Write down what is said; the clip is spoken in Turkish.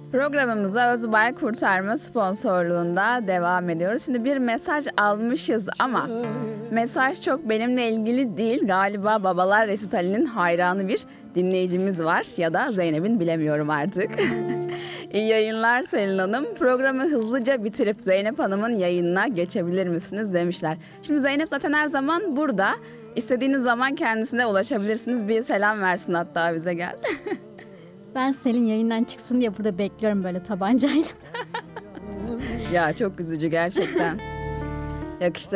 Programımıza Özbay Kurtarma sponsorluğunda devam ediyoruz. Şimdi bir mesaj almışız ama mesaj çok benimle ilgili değil. Galiba Babalar Resitali'nin hayranı bir dinleyicimiz var ya da Zeynep'in, bilemiyorum artık. İyi yayınlar Selin Hanım. Programı hızlıca bitirip Zeynep Hanım'ın yayınına geçebilir misiniz demişler. Şimdi Zeynep zaten her zaman burada. İstediğiniz zaman kendisine ulaşabilirsiniz. Bir selam versin hatta, bize gel. Ben Selin yayından çıksın diye burada bekliyorum böyle tabancayla. Ya çok üzücü gerçekten. Yakıştı.